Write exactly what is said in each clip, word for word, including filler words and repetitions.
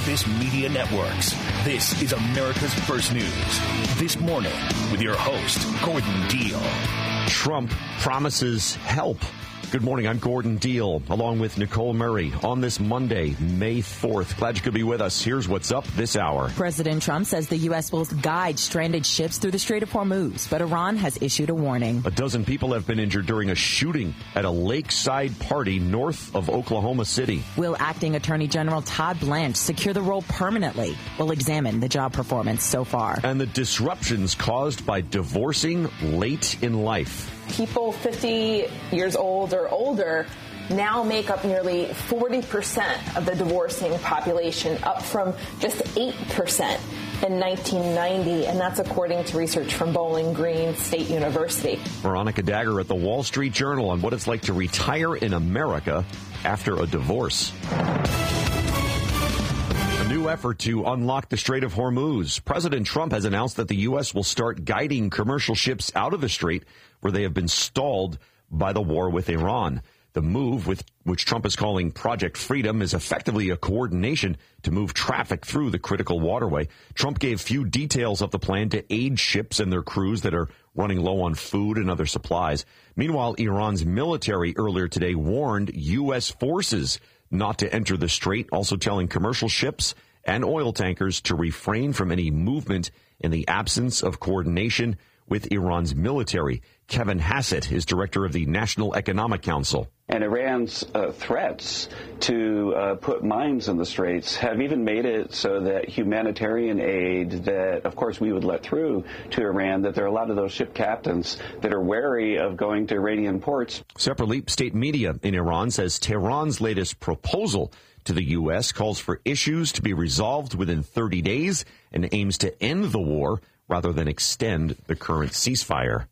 Office Media Networks. This is America's First News. This morning with your host, Gordon Deal. Trump promises help. Good morning, I'm Gordon Deal, along with Nicole Murray, on this Monday, May fourth. Glad you could be with us. Here's what's up this hour. President Trump says the U S will guide stranded ships through the Strait of Hormuz, but Iran has issued a warning. A dozen people have been injured during a shooting at a lakeside party north of Oklahoma City. Will Acting Attorney General Todd Blanche secure the role permanently? We'll examine the job performance so far. And the disruptions caused by divorcing late in life. People fifty years old or older now make up nearly forty percent of the divorcing population, up from just eight percent in nineteen ninety, and that's according to research from Bowling Green State University. Veronica Dagher at the Wall Street Journal on what it's like to retire in America after a divorce. A new effort to unlock the Strait of Hormuz. President Trump has announced that the U S will start guiding commercial ships out of the strait where they have been stalled by the war with Iran. The move, with which Trump is calling Project Freedom, is effectively a coordination to move traffic through the critical waterway. Trump gave few details of the plan to aid ships and their crews that are running low on food and other supplies. Meanwhile, Iran's military earlier today warned U S forces not to enter the strait, also telling commercial ships and oil tankers to refrain from any movement in the absence of coordination with Iran's military. Kevin Hassett is director of the National Economic Council. And Iran's uh, threats to uh, put mines in the straits have even made it so that humanitarian aid that, of course, we would let through to Iran, that there are a lot of those ship captains that are wary of going to Iranian ports. Separately, state media in Iran says Tehran's latest proposal to the U S calls for issues to be resolved within thirty days and aims to end the war rather than extend the current ceasefire.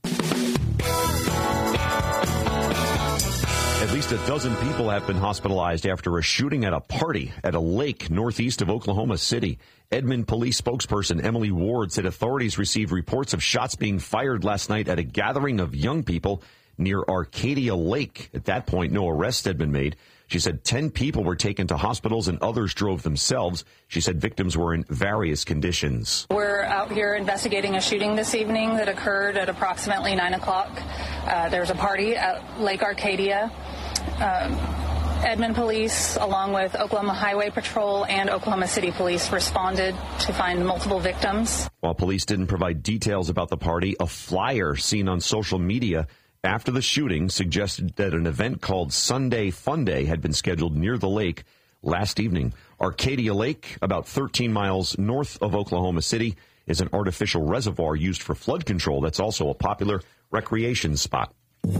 At least a dozen people have been hospitalized after a shooting at a party at a lake northeast of Oklahoma City. Edmond police spokesperson Emily Ward said authorities received reports of shots being fired last night at a gathering of young people near Arcadia Lake. At that point, no arrests had been made. She said ten people were taken to hospitals and others drove themselves. She said victims were in various conditions. We're out here investigating a shooting this evening that occurred at approximately nine o'clock. Uh, there was a party at Lake Arcadia. Um, Edmond Police, along with Oklahoma Highway Patrol and Oklahoma City Police, responded to find multiple victims. While police didn't provide details about the party, a flyer seen on social media after the shooting suggested that an event called Sunday Fun Day had been scheduled near the lake last evening. Arcadia Lake, about thirteen miles north of Oklahoma City, is an artificial reservoir used for flood control that's also a popular recreation spot.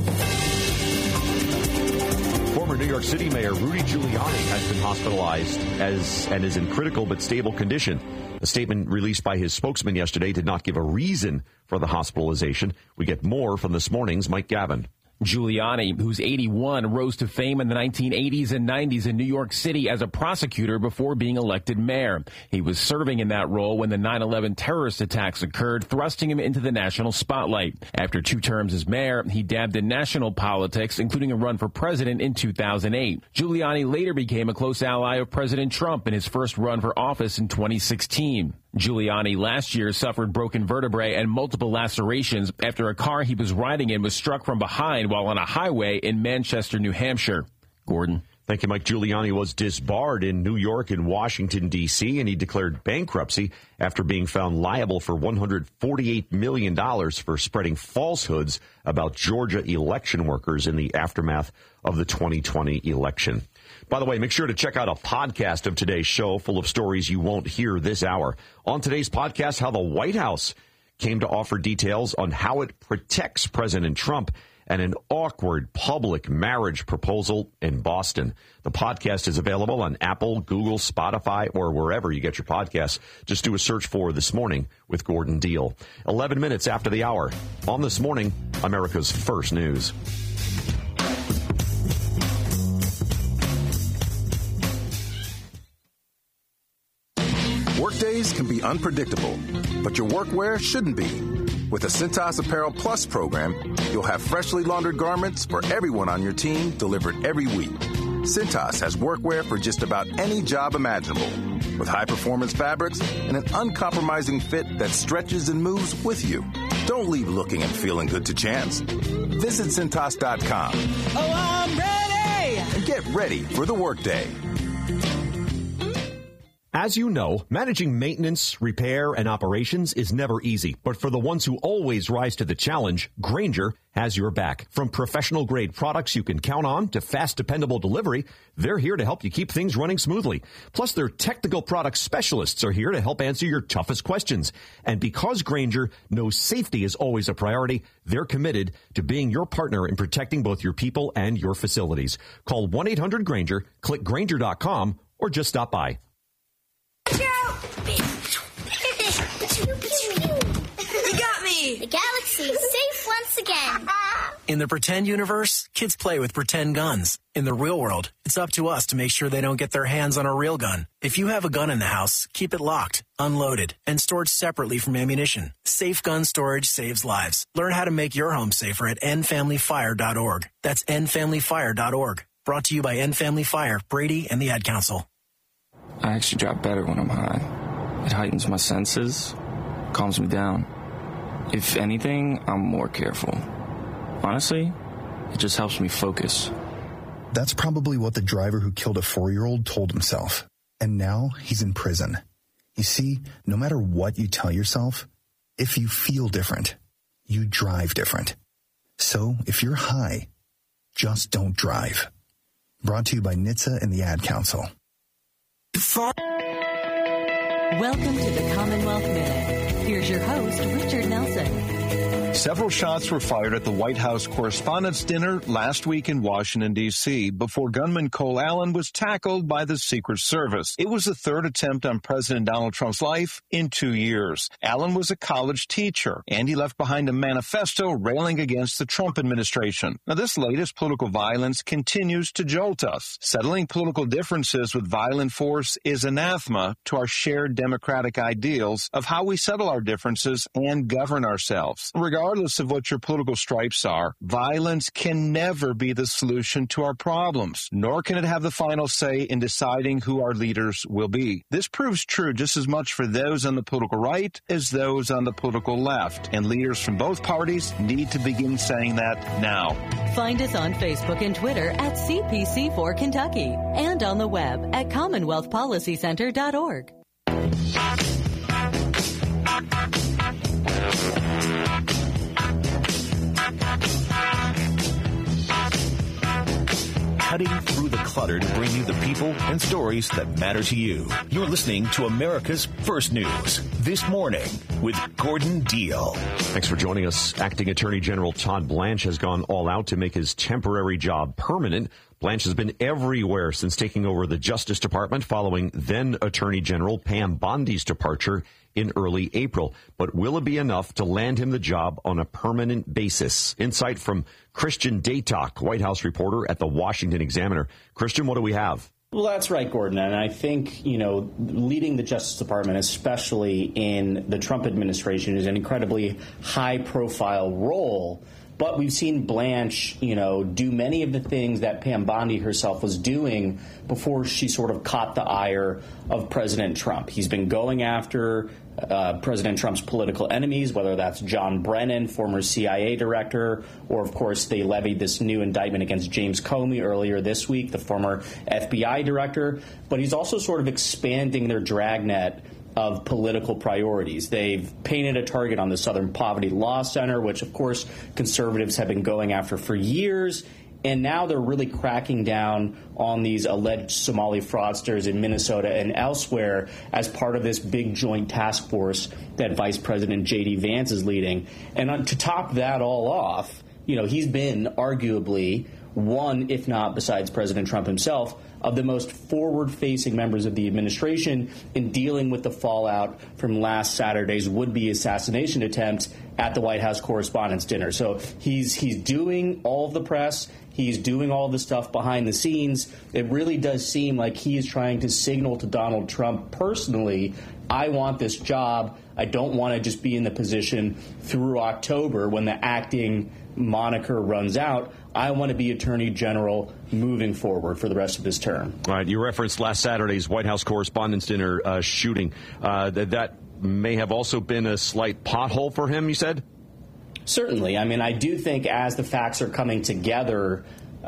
Former New York City Mayor Rudy Giuliani has been hospitalized as and is in critical but stable condition. A statement released by his spokesman yesterday did not give a reason for the hospitalization. We get more from this morning's Mike Gavin. Giuliani, who's eighty-one, rose to fame in the nineteen eighties and nineties in New York City as a prosecutor before being elected mayor. He was serving in that role when the nine eleven terrorist attacks occurred, thrusting him into the national spotlight. After two terms as mayor, he dabbed in national politics, including a run for president in two thousand eight. Giuliani later became a close ally of President Trump in his first run for office in twenty sixteen. Giuliani last year suffered broken vertebrae and multiple lacerations after a car he was riding in was struck from behind while on a highway in Manchester, New Hampshire. Gordon. Thank you, Mike. Giuliani was disbarred in New York and Washington, D C, and he declared bankruptcy after being found liable for one hundred forty-eight million dollars for spreading falsehoods about Georgia election workers in the aftermath of the twenty twenty election. By the way, make sure to check out a podcast of today's show full of stories you won't hear this hour. On today's podcast, how the White House came to offer details on how it protects President Trump and an awkward public marriage proposal in Boston. The podcast is available on Apple, Google, Spotify, or wherever you get your podcasts. Just do a search for This Morning with Gordon Deal. eleven minutes after the hour. On This Morning, America's First News. Workdays can be unpredictable, but your workwear shouldn't be. With the Cintas Apparel Plus program, you'll have freshly laundered garments for everyone on your team delivered every week. Cintas has workwear for just about any job imaginable, with high-performance fabrics and an uncompromising fit that stretches and moves with you. Don't leave looking and feeling good to chance. Visit Cintas dot com. Oh, I'm ready! And get ready for the workday. As you know, managing maintenance, repair, and operations is never easy. But for the ones who always rise to the challenge, Grainger has your back. From professional-grade products you can count on to fast, dependable delivery, they're here to help you keep things running smoothly. Plus, their technical product specialists are here to help answer your toughest questions. And because Grainger knows safety is always a priority, they're committed to being your partner in protecting both your people and your facilities. Call one eight hundred Grainger, click Grainger dot com, or just stop by. You got me! The galaxy is safe once again. In the pretend universe, kids play with pretend guns. In the real world, it's up to us to make sure they don't get their hands on a real gun. If you have a gun in the house, keep it locked, unloaded, and stored separately from ammunition. Safe gun storage saves lives. Learn how to make your home safer at end family fire dot org. That's end family fire dot org. Brought to you by End Family Fire, Brady, and the Ad Council. I actually drop better when I'm high. It heightens my senses, calms me down. If anything, I'm more careful. Honestly, it just helps me focus. That's probably what the driver who killed a four-year-old told himself. And now he's in prison. You see, no matter what you tell yourself, if you feel different, you drive different. So if you're high, just don't drive. Brought to you by N H T S A and the Ad Council. Welcome to the Commonwealth Minute. Here's your host, Richard Nelson. Several shots were fired at the White House Correspondents' Dinner last week in Washington, D C before gunman Cole Allen was tackled by the Secret Service. It was the third attempt on President Donald Trump's life in two years. Allen was a college teacher, and he left behind a manifesto railing against the Trump administration. Now, this latest political violence continues to jolt us. Settling political differences with violent force is anathema to our shared democratic ideals of how we settle our differences and govern ourselves. Regardless of what your political stripes are, violence can never be the solution to our problems, nor can it have the final say in deciding who our leaders will be. This proves true just as much for those on the political right as those on the political left, and leaders from both parties need to begin saying that now. Find us on Facebook and Twitter at C P C four Kentucky and on the web at commonwealth policy center dot org. Cutting through the clutter to bring you the people and stories that matter to you. You're listening to America's First News This Morning with Gordon Deal. Thanks for joining us. Acting Attorney General Todd Blanche has gone all out to make his temporary job permanent. Blanche has been everywhere since taking over the Justice Department following then Attorney General Pam Bondi's departure in early April. But will it be enough to land him the job on a permanent basis? Insight from Christian Daytok, White House reporter at the Washington Examiner. Christian, what do we have? Well, that's right, Gordon. And I think, you know, leading the Justice Department, especially in the Trump administration, is an incredibly high-profile role. But we've seen Blanche, you know, do many of the things that Pam Bondi herself was doing before she sort of caught the ire of President Trump. He's been going after uh, President Trump's political enemies, whether that's John Brennan, former C I A director, or, of course, they levied this new indictment against James Comey earlier this week, the former F B I director. But he's also sort of expanding their dragnet of political priorities. They've painted a target on the Southern Poverty Law Center, which, of course, conservatives have been going after for years. And now they're really cracking down on these alleged Somali fraudsters in Minnesota and elsewhere as part of this big joint task force that Vice President J D Vance is leading. And to top that all off, you know, he's been arguably one, if not besides President Trump himself, of the most forward-facing members of the administration in dealing with the fallout from last Saturday's would-be assassination attempt at the White House Correspondents' Dinner. So he's he's doing all of the press. He's doing all the stuff behind the scenes. It really does seem like he is trying to signal to Donald Trump personally, I want this job. I don't want to just be in the position through October when the acting moniker runs out, I want to be Attorney General moving forward for the rest of his term. All right. You referenced last Saturday's White House Correspondents' Dinner uh, shooting. Uh, that, that may have also been a slight pothole for him, you said? Certainly. I mean, I do think as the facts are coming together,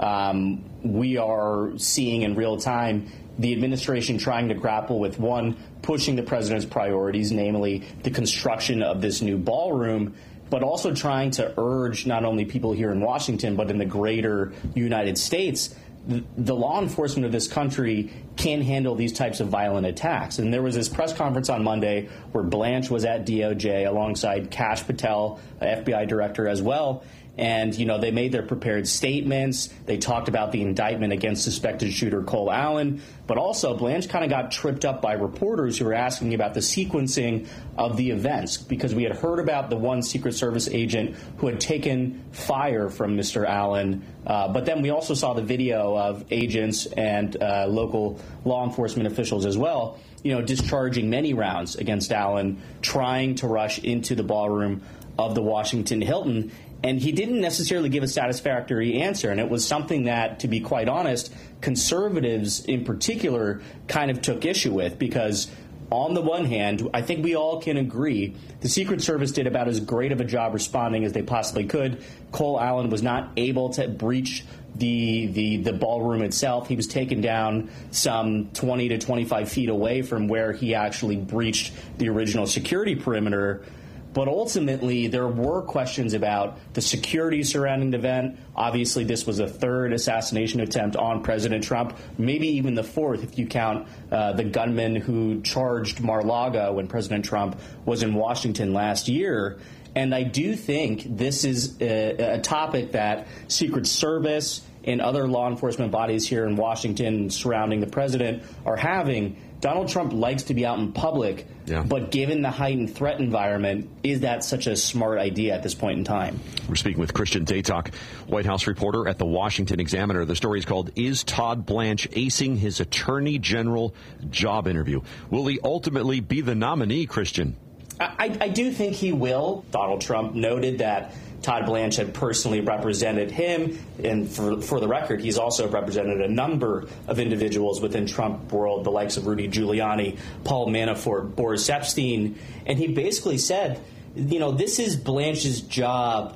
um, we are seeing in real time the administration trying to grapple with, one, pushing the president's priorities, namely the construction of this new ballroom, but also trying to urge not only people here in Washington, but in the greater United States, the law enforcement of this country can handle these types of violent attacks. And there was this press conference on Monday where Blanche was at D O J alongside Kash Patel, F B I director as well. And, you know, they made their prepared statements. They talked about the indictment against suspected shooter Cole Allen. But also, Blanche kind of got tripped up by reporters who were asking about the sequencing of the events, because we had heard about the one Secret Service agent who had taken fire from Mister Allen. Uh, but then we also saw the video of agents and uh, local law enforcement officials as well, you know, discharging many rounds against Allen, trying to rush into the ballroom of the Washington Hilton. And he didn't necessarily give a satisfactory answer. And it was something that, to be quite honest, conservatives in particular kind of took issue with, because on the one hand, I think we all can agree the Secret Service did about as great of a job responding as they possibly could. Cole Allen was not able to breach the, the, the ballroom itself. He was taken down some twenty to twenty-five feet away from where he actually breached the original security perimeter. But ultimately, there were questions about the security surrounding the event. Obviously, this was a third assassination attempt on President Trump, maybe even the fourth if you count uh, the gunman who charged Mar-a-Lago when President Trump was in Washington last year. And I do think this is a, a topic that Secret Service and other law enforcement bodies here in Washington surrounding the president are having. Donald Trump likes to be out in public, yeah. but given the heightened threat environment, is that such a smart idea at this point in time? We're speaking with Christian Daytok, White House reporter at the Washington Examiner. The story is called, Is Todd Blanche Acing His Attorney General Job Interview? Will he ultimately be the nominee, Christian? I, I do think he will. Donald Trump noted that Todd Blanche had personally represented him, and for, for the record, he's also represented a number of individuals within Trump world, the likes of Rudy Giuliani, Paul Manafort, Boris Epstein, and he basically said, you know, this is Blanche's job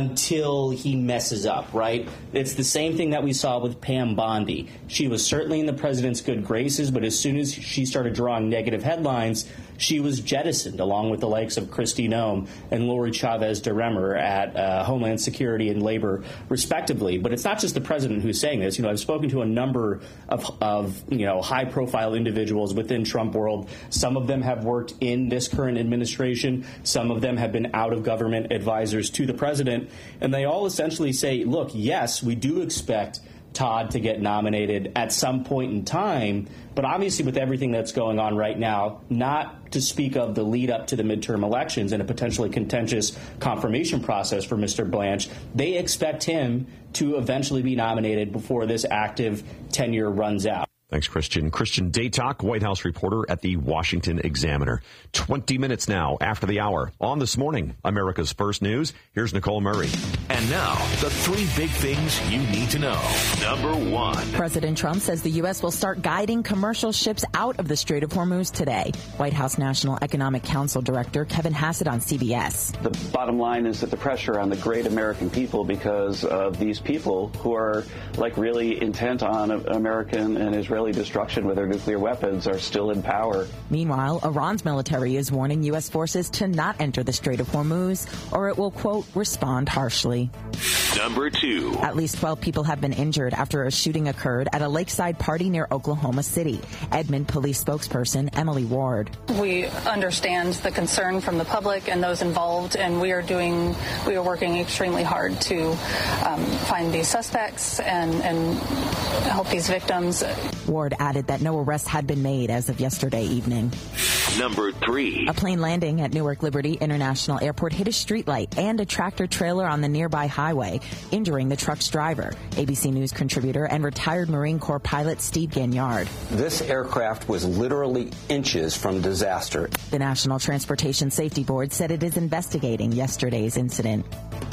until he messes up, right? It's the same thing that we saw with Pam Bondi. She was certainly in the president's good graces, but as soon as she started drawing negative headlines, she was jettisoned, along with the likes of Kristi Noem and Lori Chavez DeRemer at uh, Homeland Security and Labor, respectively. But it's not just the president who's saying this. You know, I've spoken to a number of, of you know, high-profile individuals within Trump world. Some of them have worked in this current administration. Some of them have been out-of-government advisors to the president. And they all essentially say, look, yes, we do expect Todd to get nominated at some point in time, but obviously with everything that's going on right now, not to speak of the lead up to the midterm elections and a potentially contentious confirmation process for Mister Blanche, they expect him to eventually be nominated before this active tenure runs out. Thanks, Christian. Christian Daytok, White House reporter at the Washington Examiner. twenty minutes now after the hour. On This Morning, America's First News, here's Nicole Murray. And now, the three big things you need to know. Number one. President Trump says the U S will start guiding commercial ships out of the Strait of Hormuz today. White House National Economic Council Director Kevin Hassett on C B S. The bottom line is that the pressure on the great American people, because of these people who are like really intent on American and Israeli destruction with their nuclear weapons, are still in power. Meanwhile, Iran's military is warning U S forces to not enter the Strait of Hormuz, or it will, quote, respond harshly. Number two. At least twelve people have been injured after a shooting occurred at a lakeside party near Oklahoma City. Edmond police spokesperson Emily Ward. We understand the concern from the public and those involved, and we are doing, we are working extremely hard to um, find these suspects and, and help these victims. Ward added that no arrests had been made as of yesterday evening. Number three. A plane landing at Newark Liberty International Airport hit a streetlight and a tractor trailer on the nearby highway, injuring the truck's driver. A B C News contributor and retired Marine Corps pilot Steve Ganyard. This aircraft was literally inches from disaster. The National Transportation Safety Board said it is investigating yesterday's incident.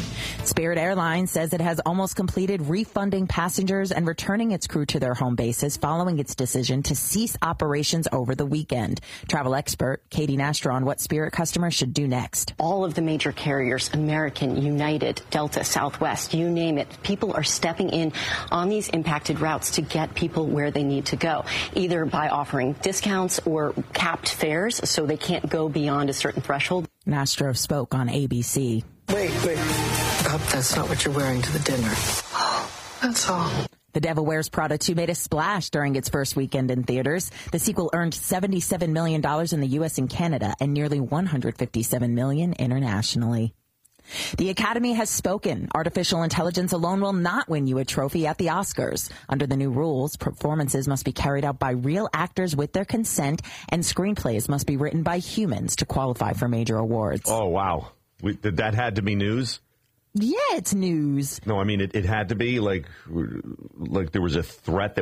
Spirit Airlines says it has almost completed refunding passengers and returning its crew to their home bases following its decision to cease operations over the weekend. Travel expert Katie Nastra on what Spirit customers should do next. All of the major carriers, American, United, Delta, Southwest, you name it, people are stepping in on these impacted routes to get people where they need to go, either by offering discounts or capped fares so they can't go beyond a certain threshold. Nastra spoke on A B C. Wait, wait. I hope that's not what you're wearing to the dinner. That's all. The Devil Wears Prada two made a splash during its first weekend in theaters. The sequel earned seventy-seven million dollars in the U S and Canada and nearly one hundred fifty-seven million dollars internationally. The Academy has spoken. Artificial intelligence alone will not win you a trophy at the Oscars. Under the new rules, performances must be carried out by real actors with their consent, and screenplays must be written by humans to qualify for major awards. Oh, wow. We, that had to be news? Yeah, it's news. No, I mean, it, it had to be like, like there was a threat that